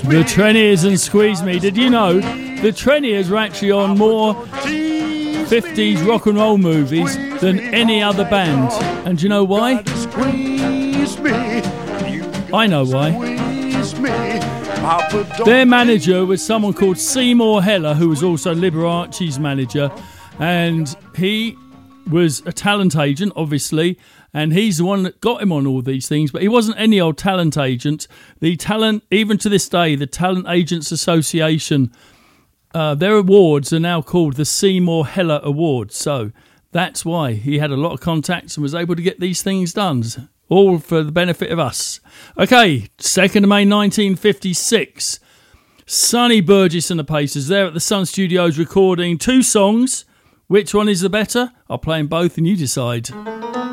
The Treniers and Squeeze Me. Did you know the Treniers were actually on more 50s rock and roll movies than any other band? And do you know why? I know why. Their manager was someone called Seymour Heller, who was also Liberace's manager, and he was a talent agent, obviously, and he's the one that got him on all these things, but he wasn't any old talent agent. The talent, even to this day, the Talent Agents Association, their awards are now called the Seymour Heller Awards, so that's why he had a lot of contacts and was able to get these things done, all for the benefit of us. Okay, 2nd of May 1956, Sonny Burgess and the Pacers, there at the Sun Studios recording 2 songs. Which one is the better? I'll play them both and you decide.